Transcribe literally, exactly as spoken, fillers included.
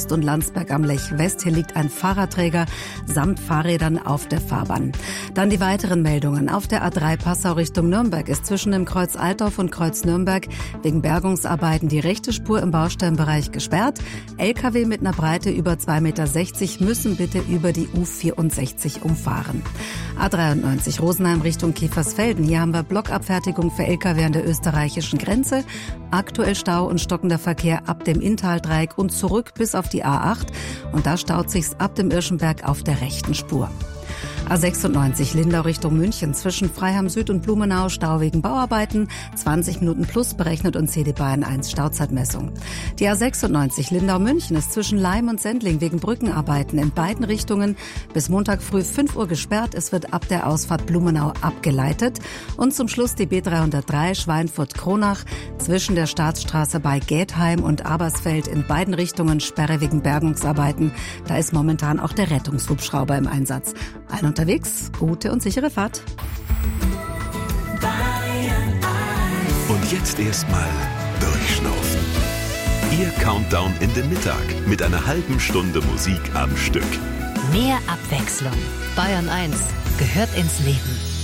Ost und Landsberg am Lech West. Hier liegt ein Fahrradträger samt Fahrrädern auf der Fahrbahn. Dann die weiteren Meldungen. Auf der A drei Passau Richtung Nürnberg ist zwischen dem Kreuz Altdorf und Kreuz Nürnberg wegen Bergungsarbeiten die rechte Spur im Baustellenbereich gesperrt. L K W mit einer Breite über zwei Meter sechzig müssen bitte über die U vierundsechzig umfahren. A dreiundneunzig Rosenheim Richtung Kiefersfelden. Hier haben wir Blockabfertigung für L K W an der österreichischen Grenze. Aktuell Stau und stockender Verkehr ab dem Inntaldreieck und zurück bis auf die A acht. Und da staut sich's ab dem Irschenberg auf der rechten Spur. A sechsundneunzig Lindau Richtung München zwischen Freiham Süd und Blumenau Stau wegen Bauarbeiten, zwanzig Minuten plus berechnet und C D Bayern eins Stauzeitmessung. Die A sechsundneunzig Lindau München ist zwischen Leim und Sendling wegen Brückenarbeiten in beiden Richtungen bis Montag früh fünf Uhr gesperrt. Es wird ab der Ausfahrt Blumenau abgeleitet. Und zum Schluss die B dreihundertdrei Schweinfurt-Kronach zwischen der Staatsstraße bei Geethheim und Abersfeld in beiden Richtungen Sperre wegen Bergungsarbeiten. Da ist momentan auch der Rettungshubschrauber im Einsatz. Allen unterwegs, gute und sichere Fahrt. Und jetzt erstmal durchschnaufen. Ihr Countdown in den Mittag mit einer halben Stunde Musik am Stück. Mehr Abwechslung. Bayern eins gehört ins Leben.